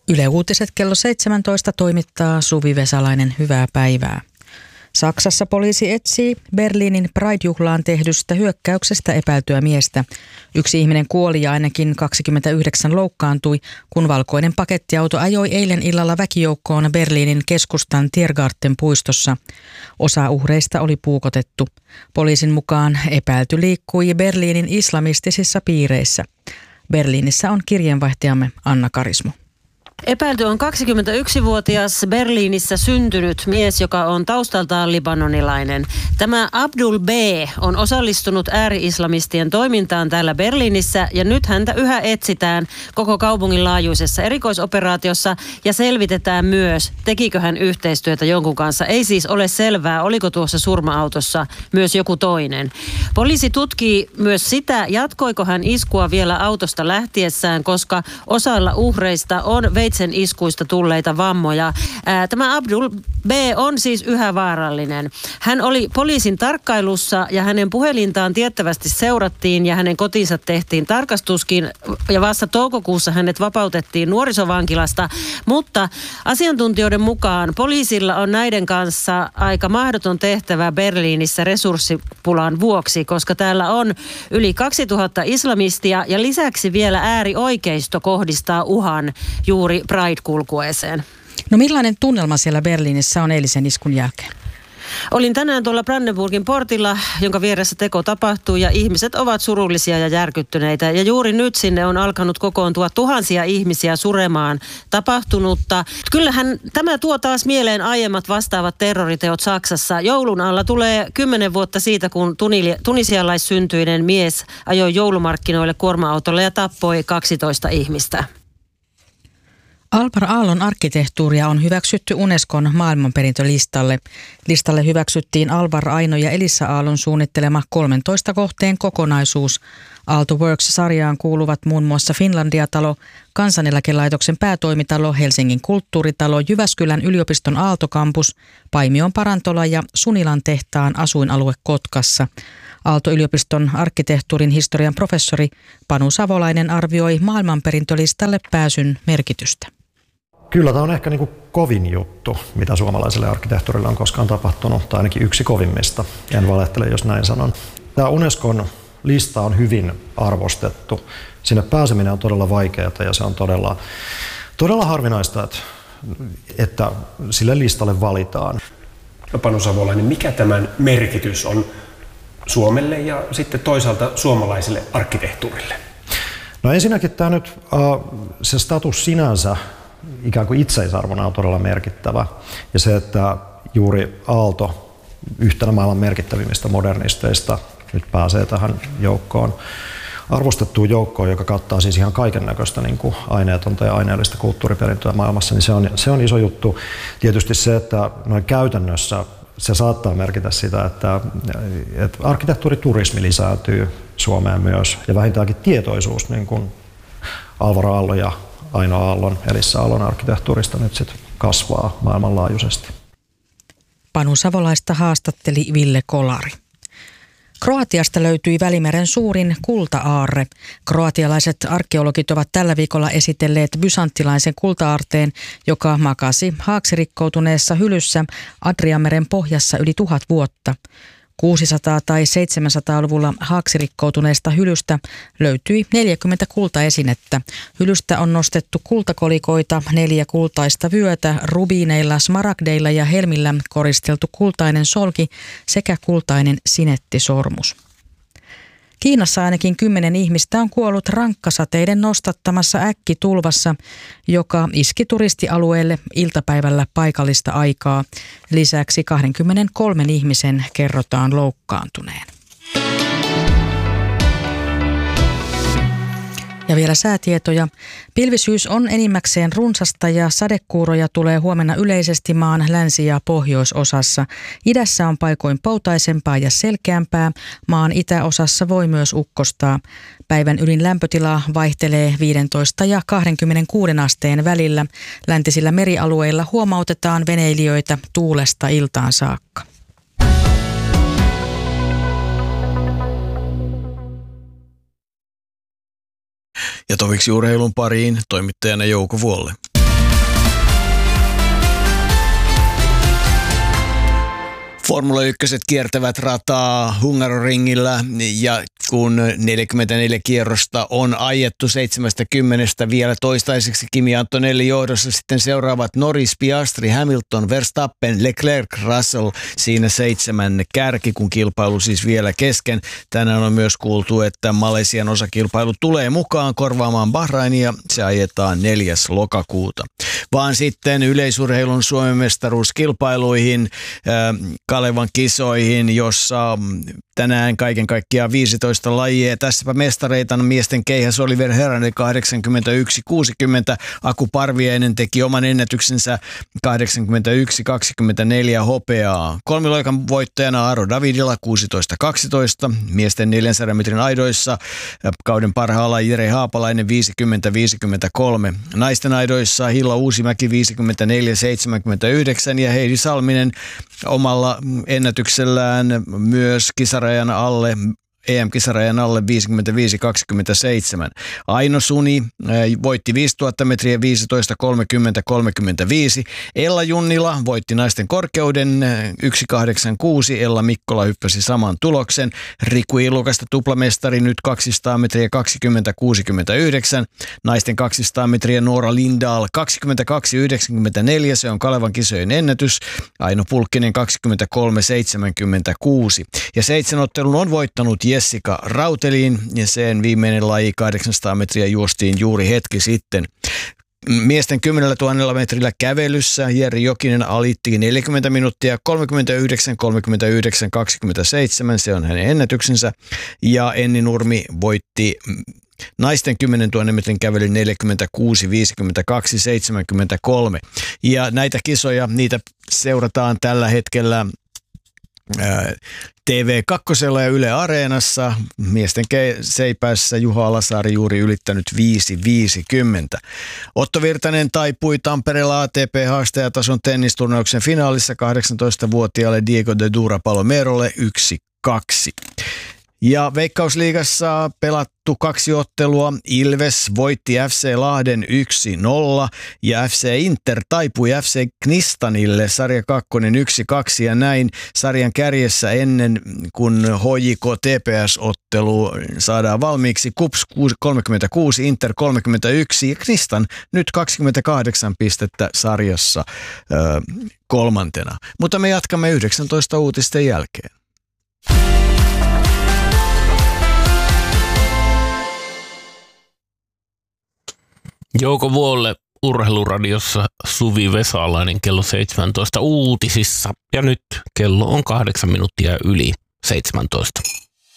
Yle Uutiset kello 17 toimittaa Suvi Vesalainen. Hyvää päivää. Saksassa poliisi etsii Berliinin Pride-juhlaan tehdystä hyökkäyksestä epäiltyä miestä. Yksi ihminen kuoli ja ainakin 29 loukkaantui, kun valkoinen pakettiauto ajoi eilen illalla väkijoukkoon Berliinin keskustan Tiergarten puistossa. Osa uhreista oli puukotettu. Poliisin mukaan epäilty liikkui Berliinin islamistisissa piireissä. Berliinissä on kirjeenvaihtajamme Anna Karismo. Epäilty on 21-vuotias Berliinissä syntynyt mies, joka on taustaltaan libanonilainen. Tämä Abdul B. on osallistunut ääri-islamistien toimintaan täällä Berliinissä ja nyt häntä yhä etsitään koko kaupungin laajuisessa erikoisoperaatiossa ja selvitetään myös, tekikö hän yhteistyötä jonkun kanssa. Ei siis ole selvää, oliko tuossa surma-autossa myös joku toinen. Poliisi tutkii myös sitä, jatkoiko hän iskua vielä autosta lähtiessään, koska osalla uhreista on veitsen iskuista tulleita vammoja. Tämä Abdul B. on siis yhä vaarallinen. Hän oli poliisin tarkkailussa ja hänen puhelintaan tiettävästi seurattiin ja hänen kotinsa tehtiin tarkastuskin ja vasta toukokuussa hänet vapautettiin nuorisovankilasta, mutta asiantuntijoiden mukaan poliisilla on näiden kanssa aika mahdoton tehtävä Berliinissä resurssipulan vuoksi, koska täällä on yli 2000 islamistia ja lisäksi vielä äärioikeisto kohdistaa uhan juuri Pride-kulkueeseen. No millainen tunnelma siellä Berliinissä on eilisen iskun jälkeen? Olin tänään tuolla Brandenburgin portilla, jonka vieressä teko tapahtui ja ihmiset ovat surullisia ja järkyttyneitä. Ja juuri nyt sinne on alkanut kokoontua tuhansia ihmisiä suremaan tapahtunutta. Kyllähän tämä tuo taas mieleen aiemmat vastaavat terroriteot Saksassa. Joulun alla tulee 10 vuotta siitä, kun tunisialaissyntyinen mies ajoi joulumarkkinoille kuorma-autolla ja tappoi 12 ihmistä. Alvar Aallon arkkitehtuuria on hyväksytty Unescon maailmanperintölistalle. Listalle hyväksyttiin Alvar Aino ja Elissa Aallon suunnittelema 13 kohteen kokonaisuus. Aalto Works-sarjaan kuuluvat muun muassa Finlandia-talo, Kansaneläkelaitoksen päätoimitalo, Helsingin kulttuuritalo, Jyväskylän yliopiston Aalto-kampus, Paimion parantola ja Sunilan tehtaan asuinalue Kotkassa. Aalto-yliopiston arkkitehtuurin historian professori Panu Savolainen arvioi maailmanperintölistalle pääsyn merkitystä. Kyllä tämä on ehkä niin kuin kovin juttu, mitä suomalaiselle arkkitehtuurille on koskaan tapahtunut, tai ainakin yksi kovimmista. En valehtele, jos näin sanon. Tämä Unescon lista on hyvin arvostettu. Sinne pääseminen on todella vaikeaa ja se on todella harvinaista, että sille listalle valitaan. No Panu Savolainen, mikä tämän merkitys on Suomelle ja sitten toisaalta suomalaiselle arkkitehtuurille? No ensinnäkin tämä nyt, se status sinänsä ikään kuin itseisarvona on todella merkittävä. Ja se, että juuri Aalto yhtenä maailman merkittävimmistä modernisteista nyt pääsee tähän joukkoon, arvostettuun joukkoon, joka kattaa siis ihan kaiken näköistä niin kuin aineetonta ja aineellista kulttuuriperintöä maailmassa, niin se on iso juttu. Tietysti se, että noin käytännössä se saattaa merkitä sitä, että arkkitehtuuriturismi lisääntyy Suomeen myös ja vähintäänkin tietoisuus niin kuin Alvar Aallon ja Aino Aallon, Elissa Aallon arkkitehtuurista nyt sitten kasvaa maailmanlaajuisesti. Panu Savolaista haastatteli Ville Kolari. Kroatiasta löytyi Välimeren suurin kulta-aarre. Kroatialaiset arkeologit ovat tällä viikolla esitelleet bysanttilaisen kulta-aarteen, joka makasi haaksirikkoutuneessa hylyssä Adriameren pohjassa yli 1000 vuotta. 600- tai 700-luvulla haaksirikkoutuneesta hylystä löytyi 40 kultaesinettä. Hylystä on nostettu kultakolikoita, 4 kultaista vyötä, rubiineilla, smaragdeilla ja helmillä koristeltu kultainen solki sekä kultainen sinettisormus. Kiinassa ainakin 10 ihmistä on kuollut rankkasateiden nostattamassa äkkitulvassa, joka iski turistialueelle iltapäivällä paikallista aikaa. Lisäksi 23 ihmisen kerrotaan loukkaantuneen. Ja vielä säätietoja. Pilvisyys on enimmäkseen runsasta ja sadekuuroja tulee huomenna yleisesti maan länsi- ja pohjoisosassa. Idässä on paikoin poutaisempaa ja selkeämpää. Maan itäosassa voi myös ukkostaa. Päivän ylin lämpötila vaihtelee 15 ja 26 asteen välillä. Läntisillä merialueilla huomautetaan veneilijöitä tuulesta iltaan saakka. Ja toviksi urheilun pariin toimittajana Jouko Vuolle. Formula 1 kiertävät rataa Hungaroringillä ja kun 44 kierrosta on ajettu 70 vielä toistaiseksi Kimi Antonelli johdossa, sitten seuraavat Norris, Piastri, Hamilton, Verstappen, Leclerc, Russell, siinä 7 kärki, kun kilpailu siis vielä kesken. Tänään on myös kuultu, että Malesian osakilpailu tulee mukaan korvaamaan Bahrainia, se ajetaan 4. lokakuuta. Vaan sitten yleisurheilun Suomen mestaruuskilpailuihin, Kalevan kisoihin, jossa tänään kaiken kaikkiaan 15 lajia. Tässäpä mestareita miesten keihäs Oliver Herrani 81-60. Aku Parviainen teki oman ennätyksensä 81-24 hopeaa. Kolmiloikan voittajana Aro Davidilla 16-12. Miesten 400 metrin aidoissa kauden parhaalla Jere Haapalainen 50-53. Naisten aidoissa Hilla Uusimäki 54-79 ja Heidi Salminen omalla ennätyksellään myös kisarajan alle, EM-kisarajan alle 55-27. Aino Suni voitti 5000 metriä 15-30-35. Ella Junnila voitti naisten korkeuden 1.86. Ella Mikkola hyppäsi saman tuloksen. Riku Ilukasta tuplamestari nyt 200 metriä 20-69. Naisten 200 metriä Noora Lindahl 22-94. Se on Kalevan kisojen ennätys. Aino Pulkkinen 23-76. Ja 7 ottelun on voittanut Jessica Rautelin ja sen viimeinen laji 800 metriä juostiin juuri hetki sitten. Miesten 10 000 metrillä kävelyssä Jeri Jokinen alitti 40 minuuttia 39-27, se on hänen ennätyksensä. Ja Enni Nurmi voitti naisten 10 000 metrin kävelyn 46-52-73. Ja näitä kisoja, niitä seurataan tällä hetkellä TV2 ja Yle Areenassa. Miesten seipäissä Juha Alasaari juuri ylittänyt 5.50. Otto Virtanen taipui Tampereella ATP-haastajatason tennisturnauksen finaalissa 18-vuotiaalle Diego de Dura Palomerolle 1-2. Ja Veikkausliigassa pelattu 2 ottelua. Ilves voitti FC Lahden 1-0 ja FC Inter taipui FC Knistanille sarja 2 1-2 ja näin sarjan kärjessä ennen kuin HJK TPS-ottelu saadaan valmiiksi. KuPS 36, Inter 31 ja Knistan nyt 28 pistettä sarjassa kolmantena. Mutta me jatkamme 19 uutisten jälkeen. Jouko Vuolle Urheiluradiossa, Suvi Vesalainen kello 17 uutisissa ja nyt kello on 8 minuuttia yli 17.